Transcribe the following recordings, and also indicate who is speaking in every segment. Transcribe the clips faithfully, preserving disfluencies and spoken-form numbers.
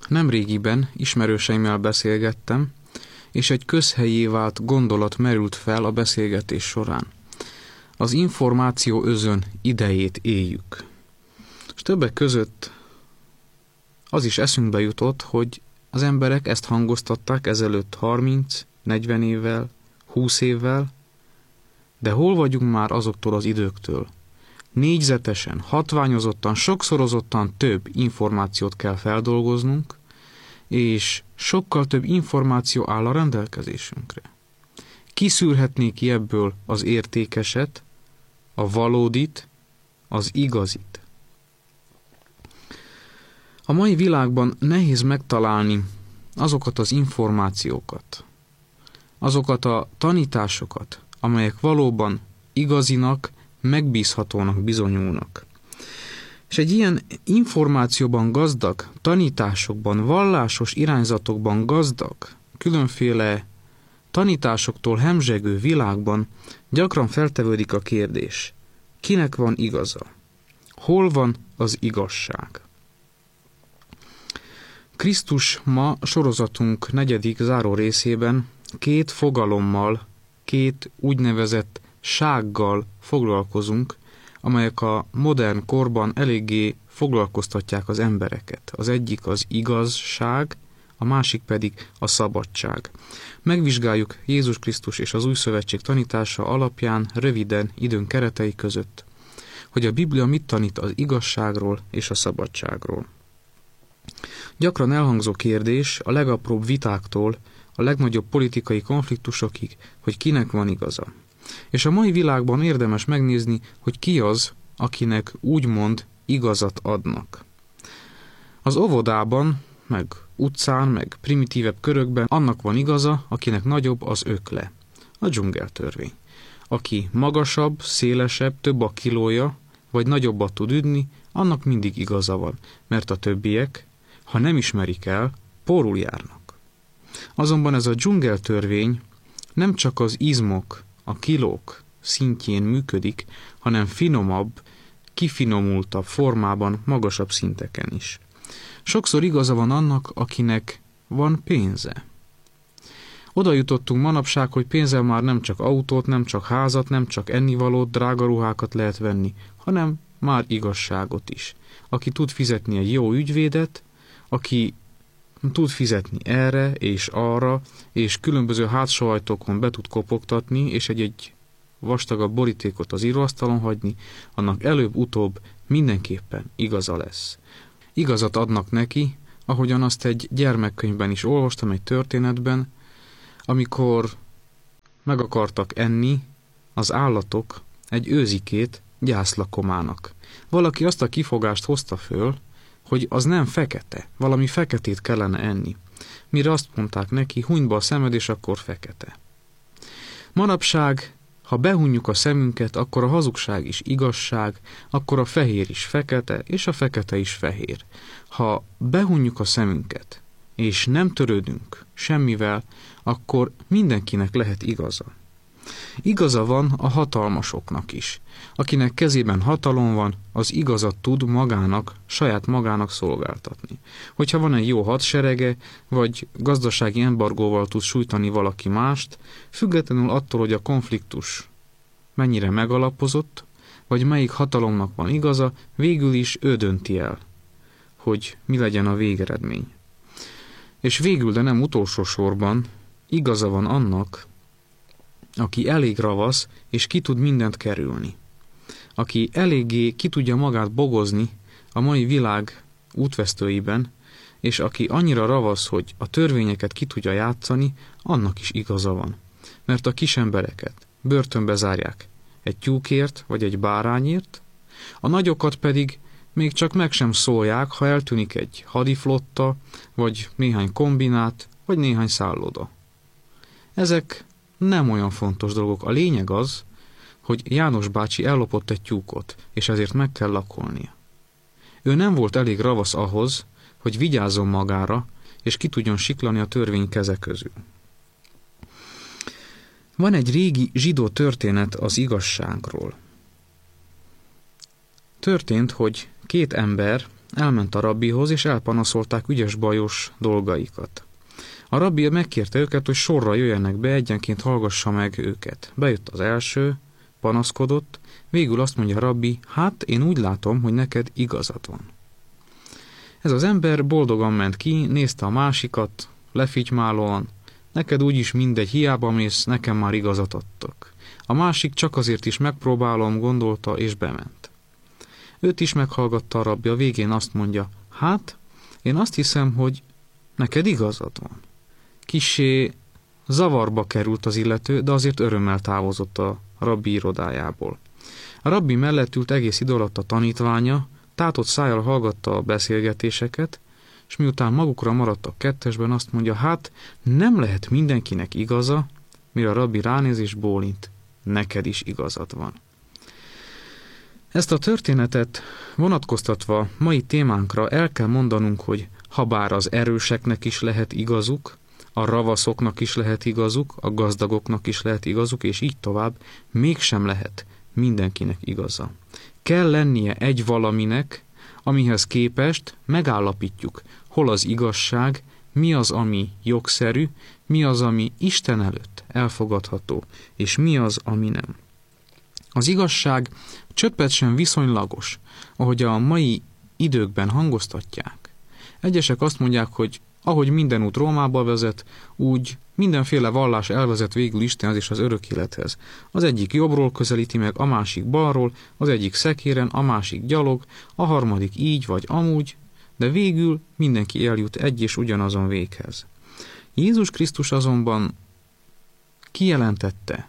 Speaker 1: Nemrégiben ismerőseimmel beszélgettem, és egy közhellyé vált gondolat merült fel a beszélgetés során. Az információ özön idejét éljük. És többek között az is eszünkbe jutott, hogy az emberek ezt hangoztatták ezelőtt harminc, negyven évvel, húsz évvel, de hol vagyunk már azoktól az időktől? Négyzetesen, hatványozottan, sokszorozottan több információt kell feldolgoznunk, és sokkal több információ áll a rendelkezésünkre. Kiszűrhetné ki ebből az értékeset, a valódit, az igazit. A mai világban nehéz megtalálni azokat az információkat, azokat a tanításokat, amelyek valóban igazinak, megbízhatónak bizonyulnak. És egy ilyen információban gazdag, tanításokban, vallásos irányzatokban gazdag, különféle tanításoktól hemzsegő világban gyakran feltevődik a kérdés, kinek van igaza? Hol van az igazság? Krisztus ma sorozatunk negyedik záró részében két fogalommal, két úgynevezett sággal foglalkozunk, amelyek a modern korban eléggé foglalkoztatják az embereket. Az egyik az igazság, a másik pedig a szabadság. Megvizsgáljuk Jézus Krisztus és az Új Szövetség tanítása alapján röviden időn keretei között, hogy a Biblia mit tanít az igazságról és a szabadságról. Gyakran elhangzó kérdés a legapróbb vitáktól a legnagyobb politikai konfliktusokig, hogy kinek van igaza. És a mai világban érdemes megnézni, hogy ki az, akinek úgymond igazat adnak. Az óvodában, meg utcán, meg primitívebb körökben annak van igaza, akinek nagyobb az ökle. A dzsungeltörvény. Aki magasabb, szélesebb, több a kilója, vagy nagyobbat tud üdni, annak mindig igaza van, mert a többiek, ha nem ismerik el, pórul járnak. Azonban ez a dzsungeltörvény nem csak az izmok, a kilók szintjén működik, hanem finomabb, kifinomultabb formában, magasabb szinteken is. Sokszor igaza van annak, akinek van pénze. Oda jutottunk manapság, hogy pénzzel már nem csak autót, nem csak házat, nem csak ennivalót, drága ruhákat lehet venni, hanem már igazságot is. Aki tud fizetni egy jó ügyvédet, aki tud fizetni erre és arra, és különböző hátsó ajtókon be tud kopogtatni, és egy-egy vastagabb borítékot az íróasztalon hagyni, annak előbb-utóbb mindenképpen igaza lesz. Igazat adnak neki, ahogyan azt egy gyermekkönyvben is olvastam, egy történetben, amikor meg akartak enni az állatok egy őzikét gyászlakomának. Valaki azt a kifogást hozta föl, hogy az nem fekete, valami feketét kellene enni. Mire azt mondták neki, hunyd be a szemed, és akkor fekete. Manapság, ha behunjuk a szemünket, akkor a hazugság is igazság, akkor a fehér is fekete, és a fekete is fehér. Ha behunjuk a szemünket, és nem törődünk semmivel, akkor mindenkinek lehet igaza. Igaza van a hatalmasoknak is. Akinek kezében hatalom van, az igazat tud magának, saját magának szolgáltatni. Hogyha van egy jó hadserege, vagy gazdasági embargóval tud sújtani valaki mást, függetlenül attól, hogy a konfliktus mennyire megalapozott, vagy melyik hatalomnak van igaza, végül is ő dönti el, hogy mi legyen a végeredmény. És végül, de nem utolsó sorban, igaza van annak, aki elég ravasz, és ki tud mindent kerülni. Aki eléggé ki tudja magát bogozni a mai világ útvesztőiben, és aki annyira ravasz, hogy a törvényeket ki tudja játszani, annak is igaza van. Mert a kisembereket börtönbe zárják egy tyúkért, vagy egy bárányért, a nagyokat pedig még csak meg sem szólják, ha eltűnik egy hadiflotta, vagy néhány kombinát, vagy néhány szálloda. Ezek nem olyan fontos dolgok. A lényeg az, hogy János bácsi ellopott egy tyúkot, és ezért meg kell lakolnia. Ő nem volt elég ravasz ahhoz, hogy vigyázzon magára, és ki tudjon siklani a törvény keze közül. Van egy régi zsidó történet az igazságról. Történt, hogy két ember elment a rabbihoz, és elpanaszolták ügyes bajos dolgaikat. A rabbi megkérte őket, hogy sorra jöjjenek be, egyenként hallgassa meg őket. Bejött az első, panaszkodott, végül azt mondja a rabbi, hát én úgy látom, hogy neked igazad van. Ez az ember boldogan ment ki, nézte a másikat, lefitymálóan, neked úgyis mindegy, hiába mész, nekem már igazat adtak. A másik csak azért is megpróbálom, gondolta, és bement. Őt is meghallgatta a rabbi, a végén azt mondja, hát, én azt hiszem, hogy neked igazad van. Kissé zavarba került az illető, de azért örömmel távozott a rabbi irodájából. A rabbi mellett ült egész idő alatt a tanítványa, tátott szájjal hallgatta a beszélgetéseket, és miután magukra maradtak kettesben, azt mondja, hát nem lehet mindenkinek igaza, mire a rabbi ránéz és bólint, neked is igazad van. Ezt a történetet vonatkoztatva mai témánkra el kell mondanunk, hogy habár az erőseknek is lehet igazuk, a ravaszoknak is lehet igazuk, a gazdagoknak is lehet igazuk, és így tovább, mégsem lehet mindenkinek igaza. Kell lennie egy valaminek, amihez képest megállapítjuk, hol az igazság, mi az, ami jogszerű, mi az, ami Isten előtt elfogadható, és mi az, ami nem. Az igazság csöppet sem viszonylagos, ahogy a mai időkben hangoztatják. Egyesek azt mondják, hogy ahogy minden út Rómába vezet, úgy mindenféle vallás elvezet végül Istenhez és az örök élethez. Az egyik jobbról közelíti meg, a másik balról, az egyik szekéren, a másik gyalog, a harmadik így vagy amúgy, de végül mindenki eljut egy és ugyanazon véghez. Jézus Krisztus azonban kijelentette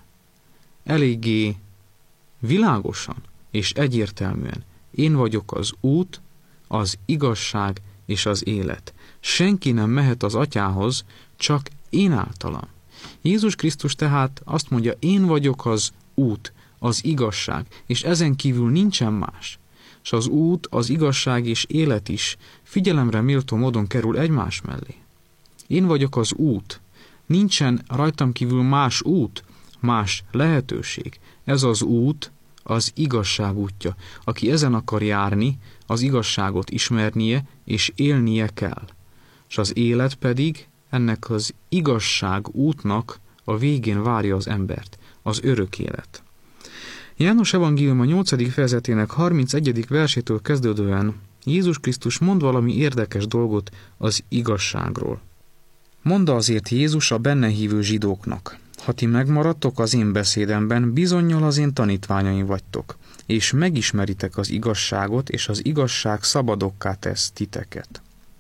Speaker 1: eléggé világosan és egyértelműen, én vagyok az út, az igazság és az élet. Senki nem mehet az Atyához, csak én általam. Jézus Krisztus tehát azt mondja, én vagyok az út, az igazság, és ezen kívül nincsen más. És az út, az igazság és élet is figyelemre méltó módon kerül egymás mellé. Én vagyok az út. Nincsen rajtam kívül más út, más lehetőség. Ez az út, az igazság útja. Aki ezen akar járni, az igazságot ismernie és élnie kell. És az élet pedig ennek az igazság útnak a végén várja az embert, az örök élet. János evangélium a nyolcadik fejezetének harmincegyedik versétől kezdődően Jézus Krisztus mond valami érdekes dolgot az igazságról. Mondta azért Jézus a benne hívő zsidóknak, ha ti megmaradtok az én beszédemben, bizonnyal az én tanítványaim vagytok, és megismeritek az igazságot, és az igazság szabadokká tesz titeket.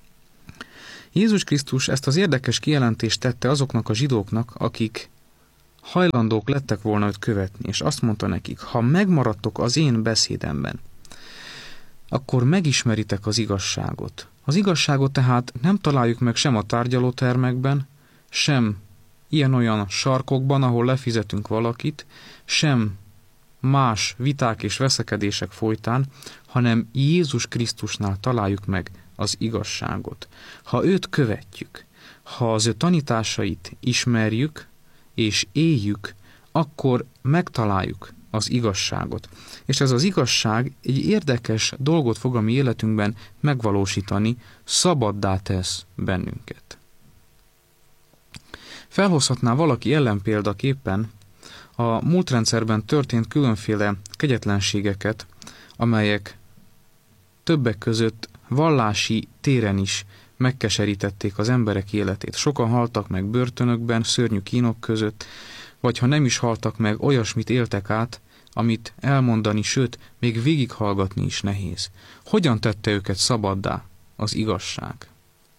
Speaker 1: Jézus Krisztus ezt az érdekes kijelentést tette azoknak a zsidóknak, akik hajlandók lettek volna őt követni, és azt mondta nekik, ha megmaradtok az én beszédemben, akkor megismeritek az igazságot. Az igazságot tehát nem találjuk meg sem a tárgyalótermekben, sem ilyen-olyan sarkokban, ahol lefizetünk valakit, sem más viták és veszekedések folytán, hanem Jézus Krisztusnál találjuk meg az igazságot. Ha őt követjük, ha az ő tanításait ismerjük és éljük, akkor megtaláljuk az igazságot. És ez az igazság egy érdekes dolgot fog a mi életünkben megvalósítani, szabaddá tesz bennünket. Felhozhatná valaki ellenpéldaképpen a múltrendszerben történt különféle kegyetlenségeket, amelyek többek között vallási téren is megkeserítették az emberek életét. Sokan haltak meg börtönökben, szörnyű kínok között, vagy ha nem is haltak meg, olyasmit éltek át, amit elmondani, sőt, még végighallgatni is nehéz. Hogyan tette őket szabaddá az igazság?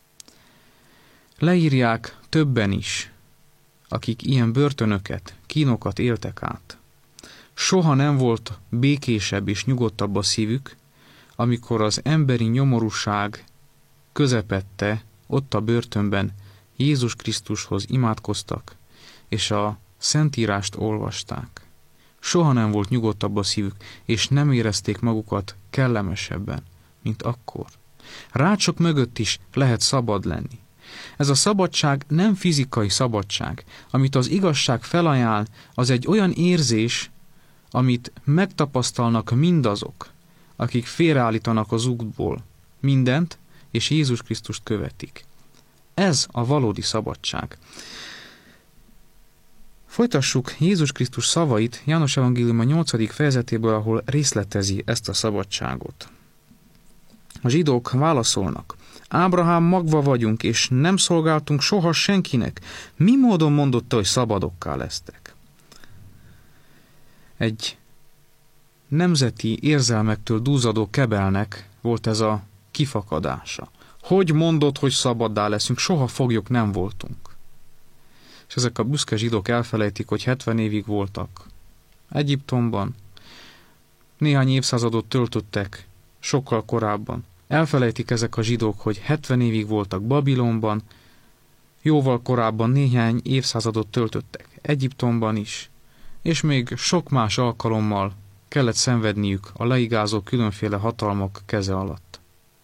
Speaker 1: Leírják többen is, akik ilyen börtönöket, kínokat éltek át. Soha nem volt békésebb és nyugodtabb a szívük, amikor az emberi nyomorúság közepette, ott a börtönben Jézus Krisztushoz imádkoztak, és a Szentírást olvasták. Soha nem volt nyugodtabb a szívük, és nem érezték magukat kellemesebben, mint akkor. Rácsok mögött is lehet szabad lenni. Ez a szabadság nem fizikai szabadság. Amit az igazság felajánl, az egy olyan érzés, amit megtapasztalnak mindazok, akik félreállítanak az útból, mindent, és Jézus Krisztust követik. Ez a valódi szabadság. Folytassuk Jézus Krisztus szavait János Evangélium a nyolcadik fejezetéből, ahol részletezi ezt a szabadságot. A zsidók válaszolnak: Ábrahám magva vagyunk, és nem szolgáltunk soha senkinek. Mi módon mondotta, hogy szabadokká lesztek? Egy nemzeti érzelmektől duzzadó kebelnek volt ez a kifakadása. Hogy mondod, hogy szabaddá leszünk? Soha foglyok nem voltunk. És ezek a büszke zsidók elfelejtik, hogy hetven évig voltak Egyiptomban, néhány évszázadot töltöttek sokkal korábban. Elfelejtik ezek a zsidók, hogy hetven évig voltak Babilonban, jóval korábban néhány évszázadot töltöttek Egyiptomban is, és még sok más alkalommal kellett szenvedniük a leigázó különféle hatalmak keze alatt.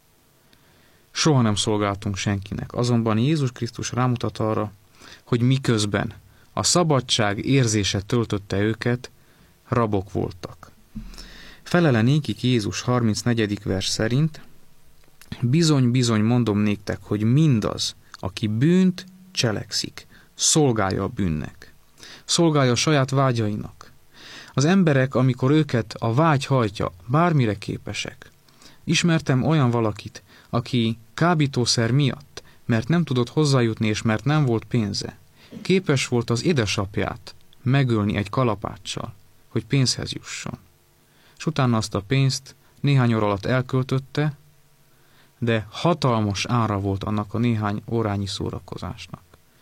Speaker 1: Soha nem szolgáltunk senkinek, azonban Jézus Krisztus rámutat arra, hogy miközben a szabadság érzése töltötte őket, rabok voltak. Felele nékik Jézus harmincnegyedik vers szerint: Bizony-bizony mondom néktek, hogy mindaz, aki bűnt cselekszik, szolgálja a bűnnek. Szolgálja a saját vágyainak. Az emberek, amikor őket a vágy hajtja, bármire képesek. Ismertem olyan valakit, aki kábítószer miatt, mert nem tudott hozzájutni, és mert nem volt pénze, képes volt az édesapját megölni egy kalapáccsal, hogy pénzhez jusson. És utána azt a pénzt néhány óra alatt elköltötte, de hatalmas ára volt annak a néhány órányi szórakozásnak.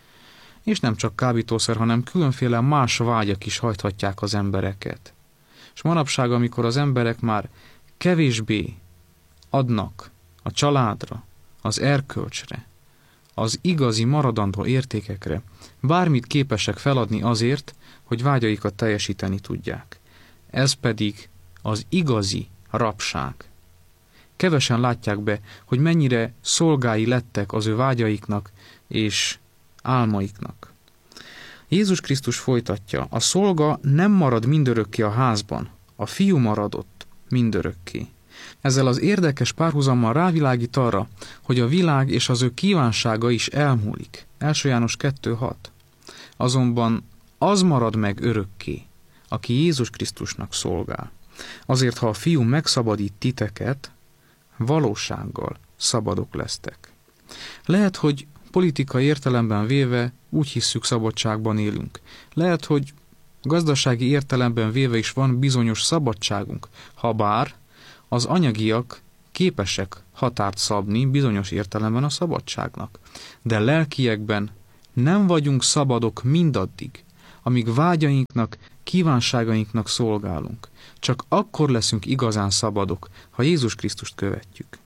Speaker 1: És nem csak kábítószer, hanem különféle más vágyak is hajthatják az embereket. És manapság, amikor az emberek már kevésbé adnak a családra, az erkölcsre, az igazi maradandó értékekre, bármit képesek feladni azért, hogy vágyaikat teljesíteni tudják. Ez pedig az igazi rabság. Kevesen látják be, hogy mennyire szolgái lettek az ő vágyaiknak és álmaiknak. Jézus Krisztus folytatja: a szolga nem marad mindörökké a házban, a fiú maradott mindörökké. Ezzel az érdekes párhuzammal rávilágít arra, hogy a világ és az ő kívánsága is elmúlik. első János kettő hat. Azonban az marad meg örökké, aki Jézus Krisztusnak szolgál. Azért, ha a fiú megszabadít titeket, valósággal szabadok lesztek. Lehet, hogy politikai értelemben véve úgy hisszük, szabadságban élünk. Lehet, hogy gazdasági értelemben véve is van bizonyos szabadságunk, habár az anyagiak képesek határt szabni bizonyos értelemben a szabadságnak. De lelkiekben nem vagyunk szabadok mindaddig, amíg vágyainknak, kívánságainknak szolgálunk. Csak akkor leszünk igazán szabadok, ha Jézus Krisztust követjük.